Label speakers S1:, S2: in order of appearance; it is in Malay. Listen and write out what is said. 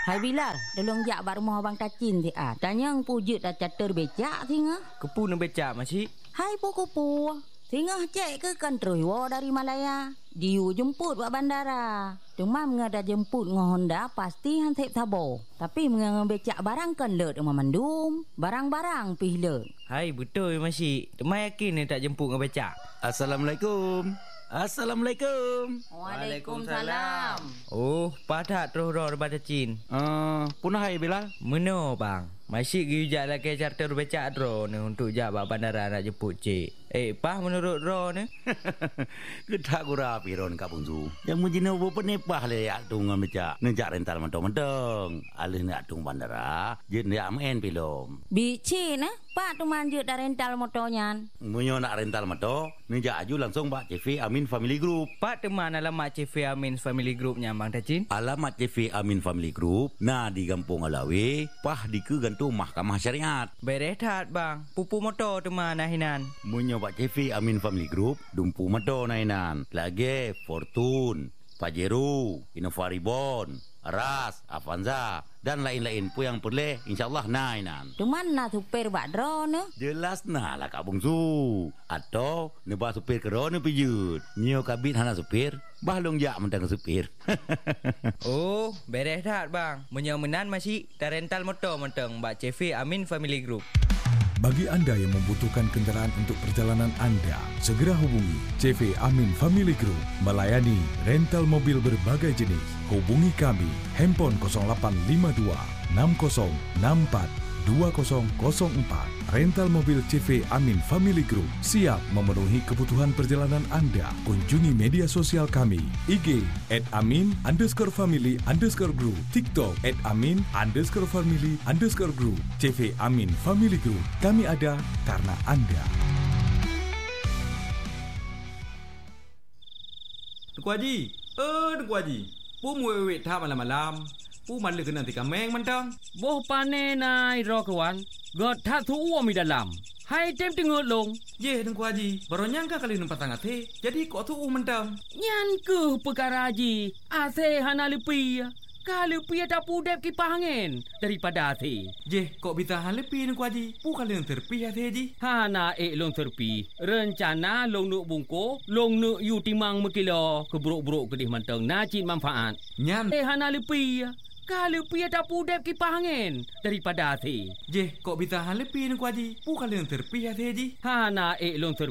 S1: Hai Bilal, tolong jak bak rumah abang Tacin ti ah. Tanya ang pujut dah catur becak tinga.
S2: Kepu nak becak masih.
S1: Hai puku-pu. Tinga cek ke kan terus dari Malaya. Diu jemput buat bandara. Cuma mengadah jemput dengan Honda pasti hansip sabo. Tapi mengang becak barang kan let rumah mandum. Barang-barang pih let.
S2: Hai betul masih. Temai yakin ni tak jemput dengan becak.
S3: Assalamualaikum. Assalamualaikum.
S1: Waalaikumsalam.
S2: Oh, padat terus roh daripada Cin.
S3: Punah hai Bilal.
S2: Meno bang. Masih gijak lagi charter becak ro ni untuk jak bak bandara nak jemput cik. Pah menurut ro ni.
S3: Kedak gura piron Kak Bungsu. Yang menjina apa nepah le yak tung becak. Nejak rental mentong-mentong. Alih nak tung bandara, je nak main pilom.
S1: Bici nah, Pak tu manjut dah rental motornya.
S3: Munyo nak rental motor, nejak aju langsung Pak CV Amin Family Group.
S2: Pak teman alamat CV Amin Family Groupnya bang Tacin.
S3: Alamat CV Amin Family Group, nah di Kampung Alawi, pah di ke gantung Mahkamah Syariat.
S2: Berehat bang, pupu motor teman nahinan.
S3: Munyo Pak CV Amin Family Group, dumpu motor nahinan. Lagi Fortune, Pajero, Innova Reborn, Aras, Avanza dan lain-lain pun yang boleh insyaAllah nainan.
S1: Tu mana supir bak drone ne?
S3: Jelas nah lah Kak Bungsu. Atau nebah supir kerana pijut. Nyo kabit hana supir, bahlong jak mentang supir.
S2: Oh, berehat bang. Menyomenan masih dah rental motor mentang Mbak CV Amin Family Group.
S4: Bagi anda yang membutuhkan kendaraan untuk perjalanan anda, segera hubungi CV Amin Family Group melayani rental mobil berbagai jenis. Hubungi kami, handphone 0852 6064 2004. Rental mobil CV Amin Family Group siap memenuhi kebutuhan perjalanan anda. Kunjungi media sosial kami, IG @amin_family_group, TikTok @amin_family_group. CV Amin Family Group, kami ada karena anda.
S5: Tuku Haji, Tuku Haji, pu muewek tak malam-malam. Pu malu kena tika meng mentang.
S6: Boh pane nai ro kawan. God tak tu mi dalam. Hai tem tengok long.
S5: Ye Tuku Haji, baru nyangka kali numpat tangat he. Jadi kok tu mentang.
S6: Nyan ke perkara haji. Ase hana lepi. Kalau pi tak pudep kipas angin daripada ase.
S5: Je, kok bisa hal lepi Tuku Haji. Pu kali yang terpi ase Haji.
S6: Hana long terpi. Rencana long nuk bungko, long nuk yu timang mekilo keburuk-buruk kedih mentang nacin manfaat.
S5: Nyan.
S6: Hana lepi. Kalau pi tak pudep kipas angin daripada ase.
S5: Je, kok bisa hal lepi Tuku Haji. Pu kali yang terpi ase Haji.
S6: Hana long terpi.